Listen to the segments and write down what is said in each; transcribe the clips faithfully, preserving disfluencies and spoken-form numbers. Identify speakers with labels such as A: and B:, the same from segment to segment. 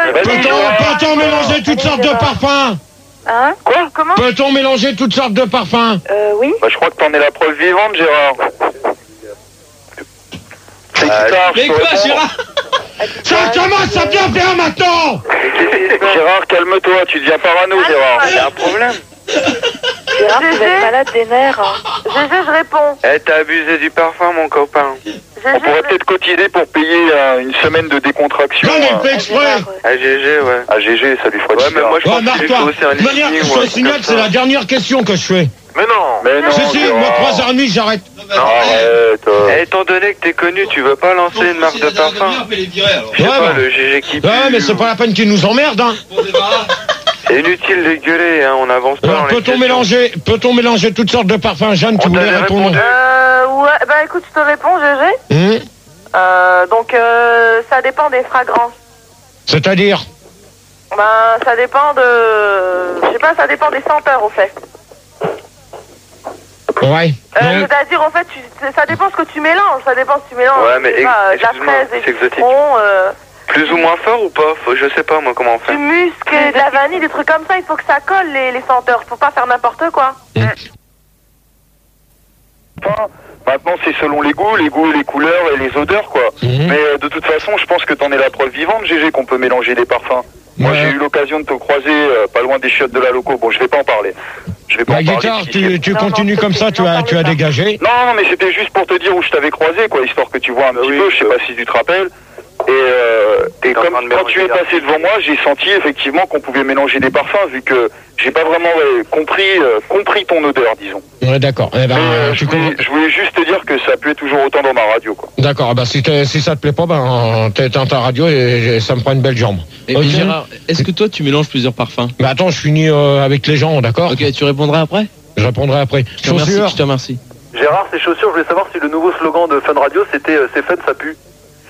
A: Peut-on peut-on mélanger toutes sortes de parfums?
B: Hein?
C: Quoi?
B: Comment?
A: Peut-on mélanger toutes sortes de parfums?
B: Euh, oui.
C: Bah, je crois que t'en es la preuve vivante, Gérard. C'est
D: Euh,
C: guitare, je
E: Mais
C: peux
E: quoi,
C: répondre.
E: Gérard?
A: Ça commence à bien faire maintenant!
C: Gérard, calme-toi, tu deviens parano, Gérard.
D: Il y a un problème.
B: Gérard, tu vas être malade des nerfs.
F: G G, je réponds.
D: Eh, t'as abusé du parfum, mon copain.
F: G G,
C: On pourrait peut-être cotiser pour payer euh, une semaine de décontraction.
A: Non, mais
C: euh,
A: il fait exprès!
D: Ah, G G, ouais.
C: à G G, ça lui ferait
D: Ouais,
C: du
D: mais
C: bien.
D: moi, je
A: Oh,
D: pense qu'il
A: marre-toi!
D: faut aussi un
A: De toute manière,
D: lifting
A: je
D: ou un
A: te
D: truc
A: signale,
D: comme
A: c'est
D: ça.
A: la dernière question que je fais.
D: Mais non.
C: Mais non,
A: Si, si,
C: Gérard.
A: moi, trois heures trente, j'arrête.
C: Arrête. euh.
D: Eh, étant donné que t'es connu, tu veux pas lancer une marque de parfum?
E: les virer, alors.
D: Je sais
A: Ouais,
D: pas,
A: bon.
D: le G G qui pue.
A: Ouais, mais c'est pas la peine qu'ils nous emmerdent, hein.
D: C'est inutile de gueuler, hein, on avance pas
A: Alors,
D: dans les
A: peut-on
D: questions.
A: mélanger, peut-on mélanger toutes sortes de parfums? Jeanne, tu
D: On
A: voulais
D: t'avait
A: répondre?
D: répondu.
F: Euh, ouais, bah écoute, je te réponds, G G.
A: Hum
F: Euh, donc, euh, ça dépend des fragrances.
A: C'est-à-dire?
F: Ben, ça dépend de... Je sais pas, ça dépend des senteurs, au fait.
A: Ouais.
F: Euh,
A: Donc,
F: C'est-à-dire, en fait, tu, ça dépend ce que tu mélanges. Ça dépend si tu mélanges,
D: Ouais, mais
F: je sais pas, euh, de la
D: excuse-moi,
F: fraise et
D: c'est
F: du
D: exotique.
F: citron, euh,
D: Plus ou moins fort ou pas? Faut, je sais pas, moi, comment on fait.
F: du musc, et de la vanille, des trucs comme ça. Il faut que ça colle, les, les senteurs. Faut pas faire n'importe quoi.
C: Enfin, maintenant, c'est selon les goûts, les goûts, les couleurs et les odeurs, quoi.
A: Mhm.
C: Mais euh, de toute façon, je pense que t'en es la preuve vivante, G G, qu'on peut mélanger des parfums. Moi,
A: Ouais.
C: j'ai eu l'occasion de te croiser euh, pas loin des chiottes de la loco. Bon, je vais pas en parler. Je vais pas
A: la
C: en parler.
A: guitare,
C: ici.
A: tu, tu
F: Non,
A: continues
F: non,
A: comme ça,
F: c'est-
A: tu
F: n'en
A: as,
F: parle
A: tu as
F: pas.
A: dégagé.
C: Non, non, mais c'était juste pour te dire où je t'avais croisé, quoi, histoire que tu vois un petit
D: oui,
C: peu, je sais
D: euh,
C: pas si tu te rappelles. Et, euh, et
D: T'es en
C: comme
D: train de
C: quand
D: mélanger
C: tu es
D: des
C: passé devant moi, j'ai senti effectivement qu'on pouvait mélanger des parfums, vu que j'ai pas vraiment ouais, compris, euh, compris ton odeur, disons.
A: Ouais, d'accord. Eh ben,
C: Mais, euh,
A: tu
C: je, voulais,
A: con-
C: je voulais juste te dire que ça puait toujours autant dans ma radio, quoi.
A: D'accord. eh ben, si, t'es- si ça te plaît pas, ben, t'éteins ta radio et, et ça me prend une belle jambe.
E: Et
A: Ok.
E: Gérard, est-ce que toi tu mélanges plusieurs parfums?
A: Mais attends, je finis euh, avec les gens, d'accord?
E: Ok, tu répondras après?
A: Je répondrai après.
E: Je te remercie,
A: Chaussures.
E: je te remercie.
G: Gérard, c'est chaussures, je voulais savoir si le nouveau slogan de Fun Radio c'était euh, c'est fun, ça pue.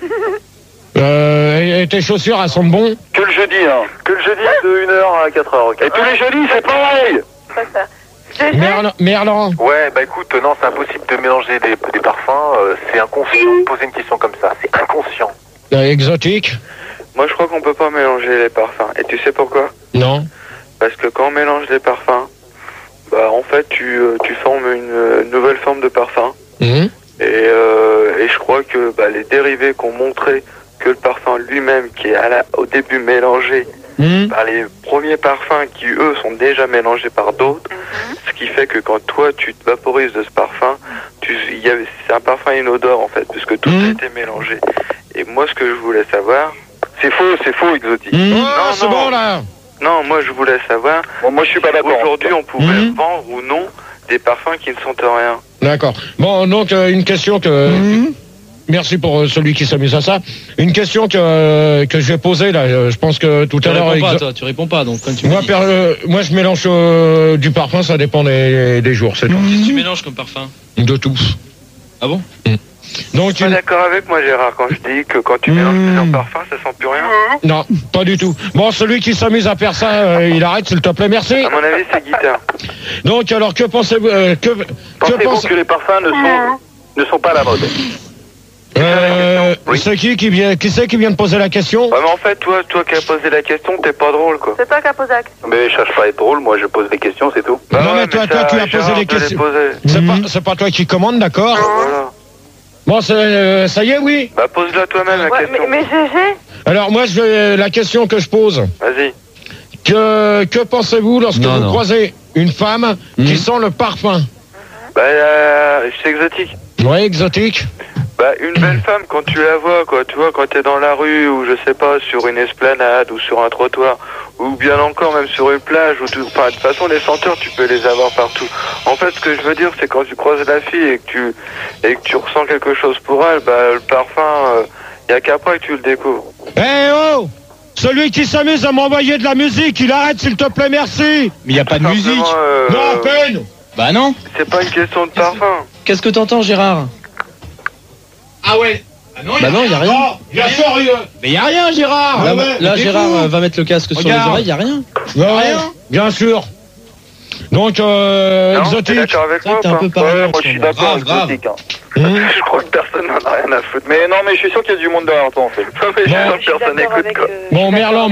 A: Euh, et- et tes chaussures, elles sont bon?
C: Que le jeudi, hein.
G: Que le jeudi de une heure à quatre heures.
C: Et tous les jeudis, c'est pareil.
F: Ça, ça. G G,
A: Merlan, Merlan.
G: Ouais, bah écoute, non, c'est impossible de mélanger des, des parfums, euh, c'est inconscient de poser une question comme ça, c'est inconscient.
A: Euh, exotique?
D: Moi, je crois qu'on peut pas mélanger les parfums. Et tu sais pourquoi?
A: Non.
D: Parce que quand on mélange les parfums, bah, en fait, tu, euh, tu formes une euh, nouvelle forme de parfum.
A: Mhm.
D: Et, euh, et je crois que bah, les dérivés qui ont montré que le parfum lui-même, qui est à la, au début mélangé
A: Mhm.
D: par les premiers parfums qui, eux, sont déjà mélangés par d'autres, ce qui fait que quand toi, tu te vaporises de ce parfum, tu, il y avait, c'est un parfum et une odeur, en fait, puisque tout
A: Mhm.
D: a été mélangé. Et moi, ce que je voulais savoir...
C: C'est faux, c'est faux, exotique.
A: Mhm.
D: Non,
A: Oh, c'est
D: non.
A: bon, là.
D: Non, moi, je voulais savoir...
C: Bon, moi, je suis pas d'accord.
D: Aujourd'hui, on pouvait
A: Mhm.
D: vendre ou non des parfums qui ne sentent rien.
A: D'accord. Bon, donc, euh, une question que... Merci pour euh, celui qui s'amuse à ça. Une question que, euh, que je vais poser, là. euh, Je pense que tout
E: Tu
A: à l'heure...
E: réponds pas,
A: exo-
E: toi, tu réponds pas, donc comme tu
A: Moi,
E: me dis.
A: per- euh, moi, je mélange euh, du parfum, ça dépend des, des jours, c'est tout.
E: Qu'est-ce que tu mélanges comme parfum?
A: De tout.
E: Ah bon?
A: Donc,
D: Tu es
A: une-
D: d'accord avec moi, Gérard, quand je dis que quand tu mélanges
A: Mhm.
D: plusieurs parfums, ça sent plus rien?
A: non, pas du tout. Bon, celui qui s'amuse à faire ça, euh, il arrête, s'il te plaît, merci.
D: À mon avis, c'est guitare.
A: Donc, alors, que pensez-vous euh, que, que
G: Pensez-vous
A: pense-
G: que les parfums ne sont, ne sont pas à la mode?
A: euh,
D: Oui.
A: c'est qui qui vient, qui c'est qui vient de poser la question?
D: Ouais, mais en fait, toi, toi qui as posé la question, t'es pas drôle, quoi.
F: c'est toi qui as posé la question.
G: Mais je cherche pas à être drôle, moi je pose des questions, c'est tout.
D: Bah
A: Non,
D: ouais,
A: mais toi,
D: ça,
A: toi, tu as
D: Gérard
A: posé les
D: doit
A: questions.
D: poser.
A: C'est
E: Mhm.
A: pas, c'est pas toi qui commande, d'accord?
D: Voilà.
A: Bon, c'est, euh, ça y est, oui.
D: Bah, pose-la toi-même, la
F: Ouais, mais,
D: question.
F: mais G G,
A: Alors, moi, je vais, la question que je pose.
D: Vas-y.
A: Que, que pensez-vous lorsque
E: Non,
A: vous
E: non.
A: croisez une femme
E: Mhm.
A: qui sent le parfum?
D: Bah, euh, c'est exotique.
A: Ouais, exotique.
D: Bah, une belle femme, quand tu la vois, quoi, tu vois, quand t'es dans la rue, ou je sais pas, sur une esplanade, ou sur un trottoir, ou bien encore même sur une plage, ou tout, enfin, de toute façon, les senteurs, tu peux les avoir partout. En fait, ce que je veux dire, c'est quand tu croises la fille et que tu, et que tu ressens quelque chose pour elle, bah, le parfum, il y a qu'après que tu le découvres.
A: Eh oh! Celui qui s'amuse à m'envoyer de la musique, il arrête, s'il te plaît, merci.
E: Mais y a pas de musique.
D: Simplement, euh,
A: Non, à peine.
E: Bah non.
D: c'est pas une question de parfum.
E: Qu'est-ce que t'entends, Gérard?
A: Ah ouais.
E: Bah non, y a rien.
A: Non, bien sûr, il y a-
E: Mais y a rien, Gérard. Là,
A: ouais,
E: là,
A: t'es
E: Gérard
A: fou.
E: euh, va mettre le casque sur les
A: Regarde.
E: oreilles, y a rien.
A: Ouais, bien sûr. Donc, euh,
D: Non, t'es
A: exotique.
D: d'accord avec
E: Ça,
D: moi ou
E: t'es un
D: pas?
E: peu parano
C: Ouais,
E: en
C: moi
E: ce
C: je suis
E: moment.
C: d'accord,
E: Grave, grave.
C: exotique. Hein.
A: Hum.
C: Je crois que personne n'en a rien à foutre. Mais non, mais je suis sûr qu'il y a du monde derrière toi en fait.
D: Non, mais je
A: Bon.
D: suis sûr
F: je
D: que
F: suis
D: personne
F: d'accord
D: n'écoute,
F: avec...
D: quoi.
F: euh, je suis
A: Bon,
F: d'accord
A: Merlan,